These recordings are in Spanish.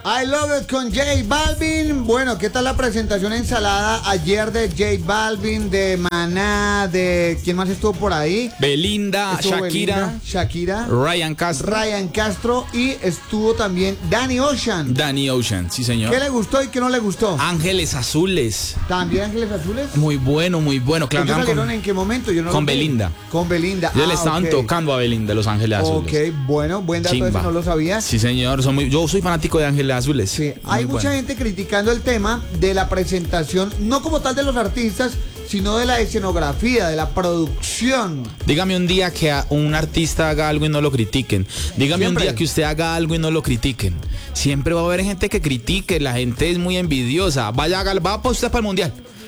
I Love It con J Balvin. Bueno, ¿qué tal la presentación ensalada ayer de J Balvin, de Maná, de quién más estuvo por ahí? Belinda, Shakira, Ryan Castro y estuvo también Danny Ocean, sí señor. ¿Qué le gustó y qué no le gustó? Ángeles Azules. ¿También Ángeles Azules? Muy bueno, claro. ¿Ellos salieron en qué momento? Yo no con Belinda. Con Belinda. Ya le estaban tocando a Belinda Los Ángeles Azules. Ok, bueno, buen dato, eso no lo sabía. Sí señor, yo soy fanático de Ángeles Azules. Sí, hay mucha gente criticando el tema de la presentación, no como tal de los artistas, sino de la escenografía, de la producción. Dígame un día que un artista haga algo y no lo critiquen. Dígame un día que usted haga algo y no lo critiquen. Siempre va a haber gente que critique, la gente es muy envidiosa. Va para usted para el mundial.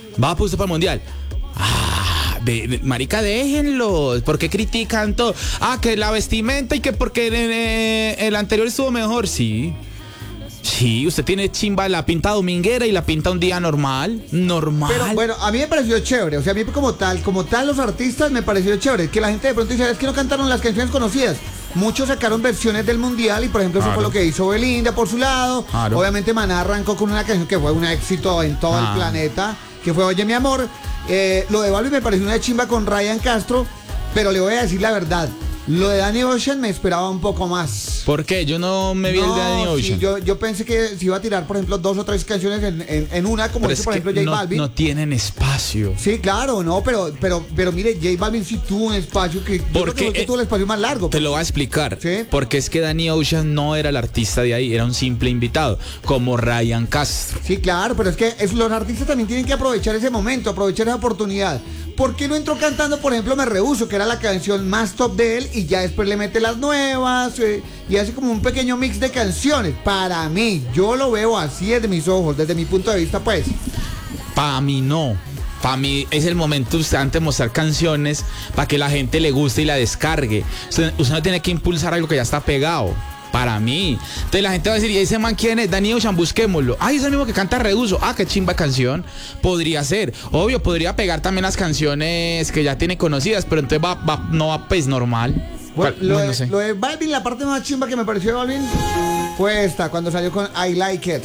Marica, déjenlos. ¿Por qué critican todo? Que la vestimenta y que porque el anterior estuvo mejor. Sí, usted tiene chimba la pinta dominguera y la pinta un día normal. Pero bueno, a mí me pareció chévere. O sea, a mí como tal los artistas me pareció chévere. Que la gente de pronto dice, es que no cantaron las canciones conocidas. Muchos sacaron versiones del mundial y por ejemplo eso fue lo que hizo Belinda por su lado. Obviamente Maná arrancó con una canción que fue un éxito en todo el planeta, que fue Oye mi amor. Lo de Balvin me pareció una chimba con Ryan Castro, pero le voy a decir la verdad. Lo de Danny Ocean me esperaba un poco más. ¿Por qué? Yo no me vi el de Danny Ocean. Sí, yo pensé que se iba a tirar, por ejemplo, 2 o 3 canciones en una, como hizo, por ejemplo, J Balvin. No tienen espacio. Sí, claro, no, pero mire, J Balvin sí tuvo un espacio que tuvo el espacio más largo. Te lo voy a explicar. ¿Sí? Porque es que Danny Ocean no era el artista de ahí, era un simple invitado, como Ryan Castro. Sí, claro, pero es que los artistas también tienen que aprovechar ese momento, aprovechar esa oportunidad. ¿Por qué no entró cantando, por ejemplo, Me Rehuso, que era la canción más top de él, y ya después le mete las nuevas y hace como un pequeño mix de canciones? Para mí, yo lo veo así desde mis ojos, desde mi punto de vista, pues. Para mí no. Para mí es el momento antes de mostrar canciones para que la gente le guste y la descargue. Usted no tiene que impulsar algo que ya está pegado. Para mí. Entonces la gente va a decir, ¿y ese man quién es? Danny Ocean, busquémoslo. Es el mismo que canta Rehuso. Qué chimba canción. Podría ser. Obvio, podría pegar también las canciones que ya tiene conocidas, pero entonces no va pues normal. Bueno, lo de Balvin, la parte más chimba que me pareció de Balvin fue esta, cuando salió con I Like It.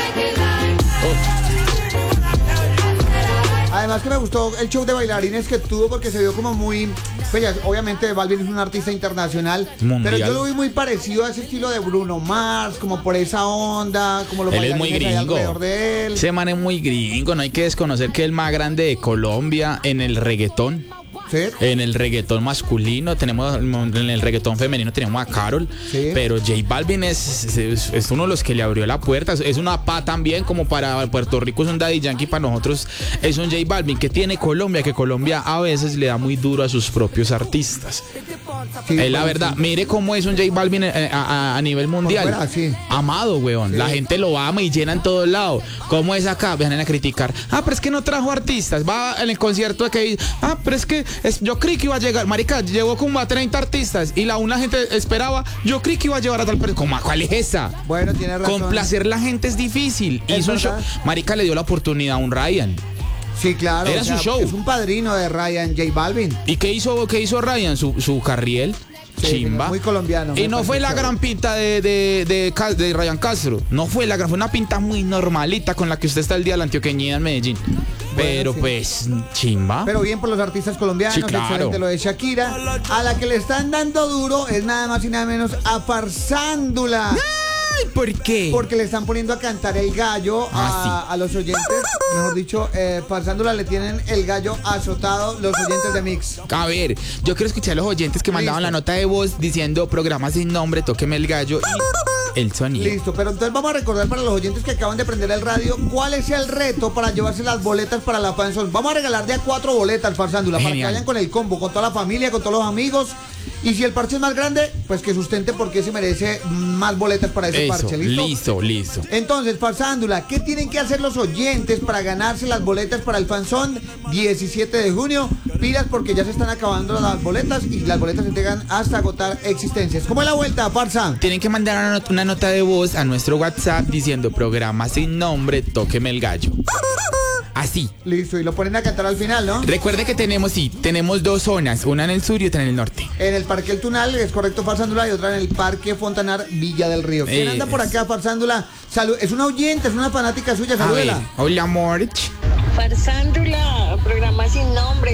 Además que me gustó el show de bailarines que tuvo porque se vio como muy... Pues ya, obviamente Balvin es un artista internacional, mundial. Pero yo lo vi muy parecido a ese estilo de Bruno Mars, como por esa onda, como los bailarines muy gringo. Alrededor de él. Ese man es muy gringo, no hay que desconocer que es el más grande de Colombia en el reggaetón. ¿Sí? En el reggaetón masculino en el reggaetón femenino tenemos a Karol, ¿sí? Pero J Balvin es uno de los que le abrió la puerta. Es una pa también, como para Puerto Rico es un Daddy Yankee, para nosotros es un J Balvin. Que tiene Colombia, que Colombia a veces le da muy duro a sus propios artistas. Sí, es la verdad. Mire cómo es un J Balvin a nivel mundial. Fuera, sí. Amado, weón. Sí. La gente lo ama y llena en todos lados. ¿Cómo es acá? Vienen a criticar. Pero es que no trajo artistas. Va en el concierto de que dice, pero es que yo creí que iba a llegar. Marica, llegó como a 30 artistas y una gente esperaba. Yo creí que iba a llevar a tal persona. ¿Cuál es esa? Bueno, tiene razón. Complacer la gente es difícil. Hizo un show. Marica le dio la oportunidad a un Ryan. Sí, claro. Era su show. Es un padrino de Ryan, J Balvin. ¿Y qué hizo Ryan? Su carriel. Sí, chimba. Muy colombiano. Y no fue la gran pinta de Ryan Castro. No fue la gran, fue una pinta muy normalita con la que usted está el día de la antioqueñía en Medellín. Pero sí. Pues, chimba. Pero bien por los artistas colombianos, sí, claro. Excelente lo de Shakira. A la que le están dando duro es nada más y nada menos a Farsándula. ¿Por qué? Porque le están poniendo a cantar el gallo a los oyentes. Mejor dicho, Farsándula le tienen el gallo azotado los oyentes de Mix. A ver, yo quiero escuchar a los oyentes que mandaban la nota de voz diciendo programa sin nombre, tóqueme el gallo y el sonido. Listo, pero entonces vamos a recordar para los oyentes que acaban de prender el radio cuál es el reto para llevarse las boletas para la Fanzone. Vamos a regalar de a 4 boletas, Farsándula, para que vayan con el combo, con toda la familia, con todos los amigos. Y si el parche es más grande, pues que sustente porque se merece más boletas para ese parche. ¿Listo? Listo. Entonces, Farsándula, ¿qué tienen que hacer los oyentes para ganarse las boletas para el Fanzone 17 de junio? Pilas porque ya se están acabando las boletas y las boletas se entregan hasta agotar existencias. ¿Cómo es la vuelta, Farsa? Tienen que mandar una nota de voz a nuestro WhatsApp diciendo programa sin nombre, tóqueme el gallo. Así. Listo, y lo ponen a cantar al final, ¿no? Recuerde que tenemos 2 zonas, una en el sur y otra en el norte. En el Parque El Tunal, es correcto, Farsándula, y otra en el Parque Fontanar, Villa del Río. ¿Quién anda por acá, Farsándula? Salud, es una oyente, es una fanática suya, A ver, salúdela. hola, amor. Farsándula, programa sin nombre.